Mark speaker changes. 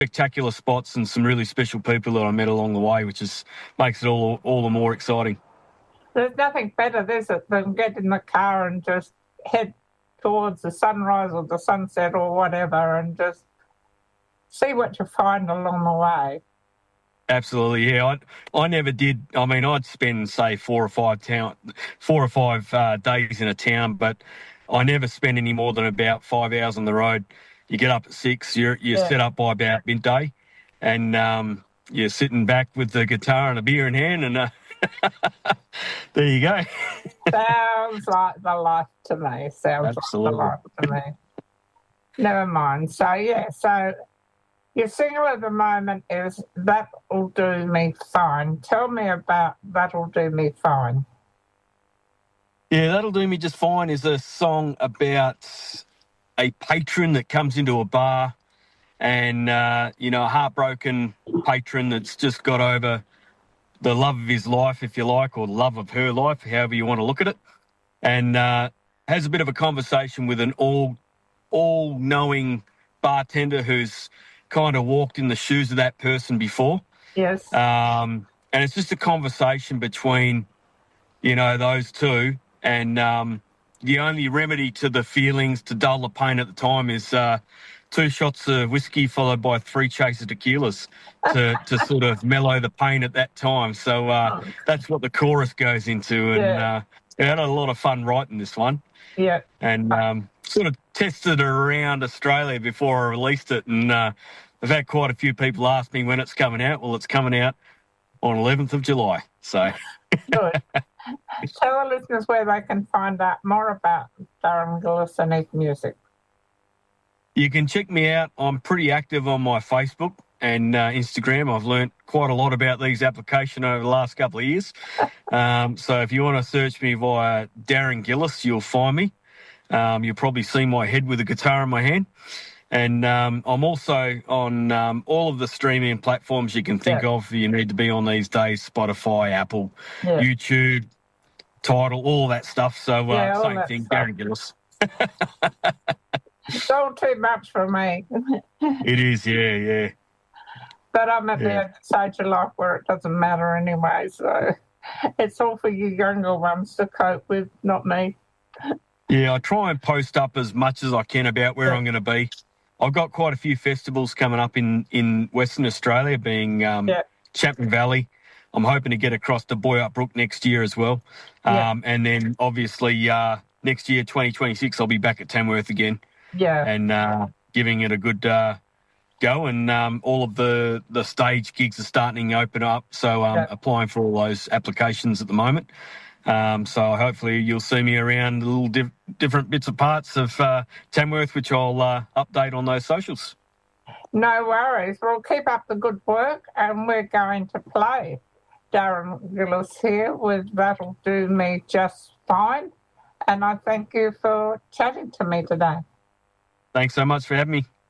Speaker 1: spectacular spots and some really special people that I met along the way, which makes it all the more exciting.
Speaker 2: There's nothing better, is it, than get in the car and just head towards the sunrise or the sunset or whatever and just see what you find along the way.
Speaker 1: Absolutely, yeah. I never did. I mean, I'd spend, say, 4 or 5 days in a town, but I never spend any more than about 5 hours on the road. You get up at 6, you're set up by about midday, and you're sitting back with the guitar and a beer in hand, and there you go.
Speaker 2: Sounds like the life to me.
Speaker 1: Absolutely.
Speaker 2: Like the life to me. Never mind. So, your single at the moment is That'll Do Me Fine. Tell me about That'll Do Me Fine.
Speaker 1: Yeah, That'll Do Me Just Fine is a song about a patron that comes into a bar and, a heartbroken patron that's just got over the love of his life, if you like, or the love of her life, however you want to look at it, and has a bit of a conversation with an all-knowing bartender who's kind of walked in the shoes of that person before.
Speaker 2: Yes.
Speaker 1: And it's just a conversation between, those two, and the only remedy to the feelings, to dull the pain at the time, is 2 shots of whiskey followed by 3 chases of tequilas to sort of mellow the pain at that time. So that's what the chorus goes into. And I had a lot of fun writing this one.
Speaker 2: Yeah.
Speaker 1: And sort of tested it around Australia before I released it. And I've had quite a few people ask me when it's coming out. Well, it's coming out on 11th of July. So
Speaker 2: Good. Tell the listeners where they can find out more about Darren Gillis and his music.
Speaker 1: You can check me out. I'm pretty active on my Facebook and Instagram. I've learnt quite a lot about these applications over the last couple of years. So if you want to search me via Darren Gillis, you'll find me. You'll probably see my head with a guitar in my hand. And I'm also on all of the streaming platforms you can think of. You need to be on these days: Spotify, Apple, YouTube, Tidal, all that stuff. So same thing, Darren Gillis.
Speaker 2: It's all too much for me.
Speaker 1: It is, yeah.
Speaker 2: But I'm at the stage of life where it doesn't matter anyway. So it's all for you younger ones to cope with, not me.
Speaker 1: Yeah, I try and post up as much as I can about where I'm going to be. I've got quite a few festivals coming up in Western Australia, being Chapman Valley. I'm hoping to get across to Boyup Brook next year as well. And then obviously next year, 2026, I'll be back at Tamworth again.
Speaker 2: Yeah.
Speaker 1: And giving it a good go. And all of the stage gigs are starting to open up. So I'm applying for all those applications at the moment. So hopefully you'll see me around little different bits and parts of Tamworth, which I'll update on those socials.
Speaker 2: No worries. We'll keep up the good work, and we're going to play Darren Gillis here with That'll Do Me Just Fine. And I thank you for chatting to me today.
Speaker 1: Thanks so much for having me.